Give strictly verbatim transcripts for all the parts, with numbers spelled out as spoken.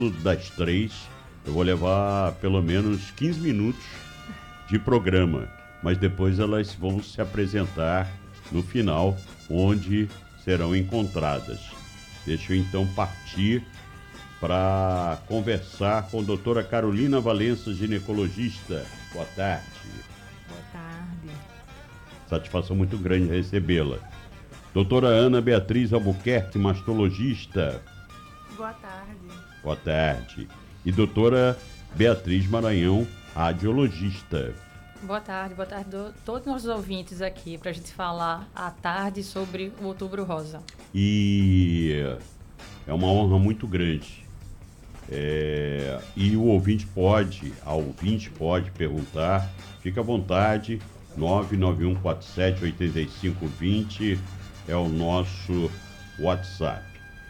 das três, eu vou levar pelo menos quinze minutos de programa, mas depois elas vão se apresentar no final, onde serão encontradas. Deixa eu então partir para conversar com a doutora Carolina Valença, ginecologista. Boa tarde. Boa tarde. Satisfação muito grande recebê-la. Doutora Ana Beatriz Albuquerque, mastologista. Boa tarde. Boa tarde. E doutora Beatriz Maranhão, radiologista. Boa tarde, boa tarde a todos os nossos ouvintes aqui, para a gente falar à tarde sobre o Outubro Rosa. E é uma honra muito grande. É, e o ouvinte pode, a ouvinte pode perguntar, fica à vontade, nove nove um quatro sete oito cinco dois zero é o nosso WhatsApp.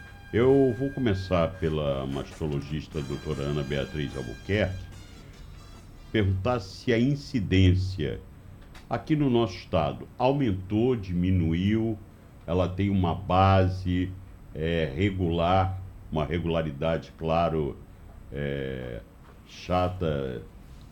Eu vou começar pela mastologista doutora Ana Beatriz Albuquerque, perguntar se a incidência aqui no nosso estado aumentou, diminuiu, ela tem uma base é, regular, uma regularidade, claro, é, chata,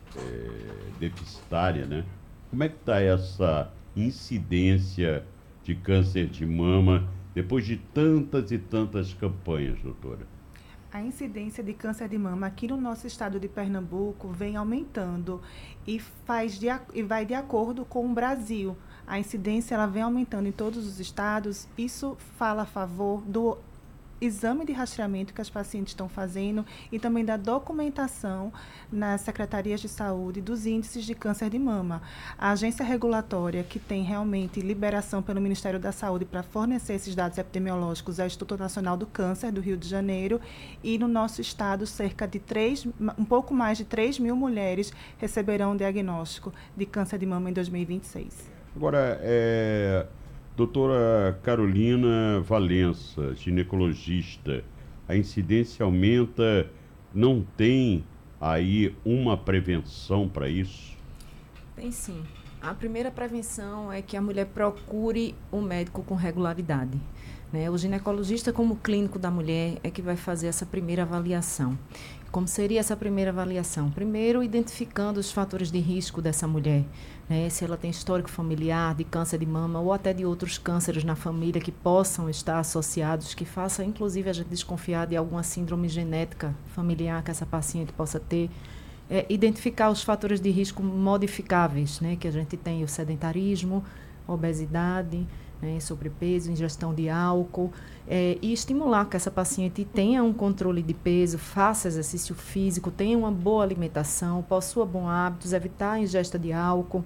é, deficitária, né? Como é que está essa incidência de câncer de mama depois de tantas e tantas campanhas, doutora? A incidência de câncer de mama aqui no nosso estado de Pernambuco vem aumentando e, faz de, e vai de acordo com o Brasil. A incidência ela vem aumentando em todos os estados. Isso fala a favor do exame de rastreamento que as pacientes estão fazendo e também da documentação nas secretarias de saúde dos índices de câncer de mama. A agência regulatória que tem realmente liberação pelo Ministério da Saúde para fornecer esses dados epidemiológicos é o Instituto Nacional do Câncer do Rio de Janeiro, e no nosso estado cerca de três, um pouco mais de três mil mulheres receberão o diagnóstico de câncer de mama em dois mil e vinte e seis. Agora, é... doutora Carolina Valença, ginecologista, a incidência aumenta, não tem aí uma prevenção para isso? Tem sim. A primeira prevenção é que a mulher procure um médico com regularidade, né? O ginecologista, como clínico da mulher, é que vai fazer essa primeira avaliação. Como seria essa primeira avaliação? Primeiro, identificando os fatores de risco dessa mulher, né? Se ela tem histórico familiar de câncer de mama ou até de outros cânceres na família que possam estar associados, que faça, inclusive, a gente desconfiar de alguma síndrome genética familiar que essa paciente possa ter. É, identificar os fatores de risco modificáveis, né? Que a gente tem o sedentarismo, obesidade, né, sobrepeso, ingestão de álcool, é, e estimular que essa paciente tenha um controle de peso, faça exercício físico, tenha uma boa alimentação, possua bons hábitos, evitar a ingesta de álcool,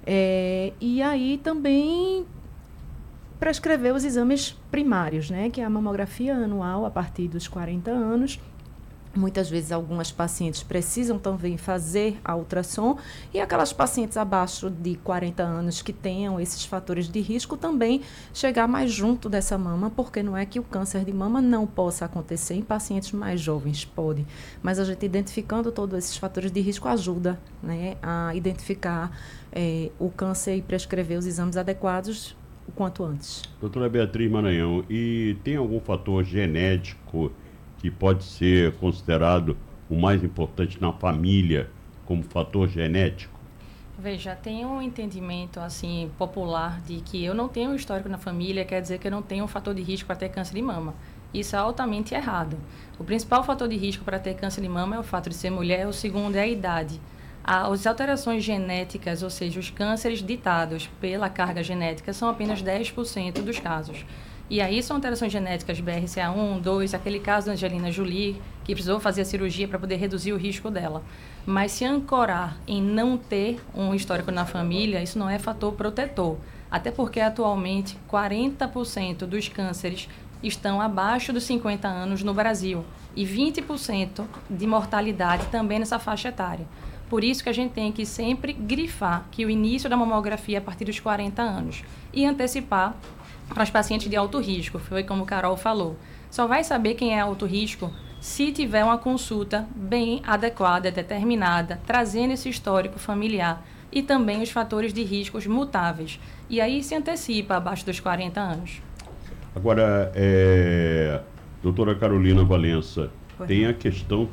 é, e aí também prescrever os exames primários, né, que é a mamografia anual a partir dos quarenta anos. Muitas vezes algumas pacientes precisam também fazer a ultrassom, e aquelas pacientes abaixo de quarenta anos que tenham esses fatores de risco também chegar mais junto dessa mama, porque não é que o câncer de mama não possa acontecer em pacientes mais jovens, pode, mas a gente identificando todos esses fatores de risco ajuda, né, a identificar é, o câncer e prescrever os exames adequados o quanto antes. Doutora Beatriz Maranhão, e tem algum fator genético que pode ser considerado o mais importante na família como fator genético? Veja, tem um entendimento assim popular de que eu não tenho um histórico na família, quer dizer que eu não tenho um fator de risco para ter câncer de mama. Isso é altamente errado. O principal fator de risco para ter câncer de mama é o fato de ser mulher, o segundo é a idade. As alterações genéticas, ou seja, os cânceres ditados pela carga genética, são apenas dez por cento dos casos. E aí são alterações genéticas B R C A um, dois, aquele caso da Angelina Jolie, que precisou fazer a cirurgia para poder reduzir o risco dela. Mas se ancorar em não ter um histórico na família, isso não é fator protetor. Até porque atualmente quarenta por cento dos cânceres estão abaixo dos cinquenta anos no Brasil e vinte por cento de mortalidade também nessa faixa etária. Por isso que a gente tem que sempre grifar que o início da mamografia é a partir dos quarenta anos e antecipar para os pacientes de alto risco, foi como o Carol falou. Só vai saber quem é alto risco se tiver uma consulta bem adequada, determinada, trazendo esse histórico familiar e também os fatores de riscos mutáveis. E aí se antecipa abaixo dos quarenta anos. Agora, é, doutora Carolina Valença, Oi. tem a questão